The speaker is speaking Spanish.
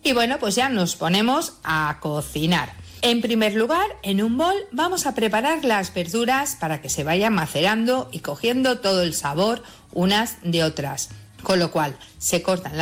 Y bueno, pues ya nos ponemos a cocinar. En primer lugar, en un bol vamos a preparar las verduras para que se vayan macerando y cogiendo todo el sabor unas de otras. Con lo cual, se cortan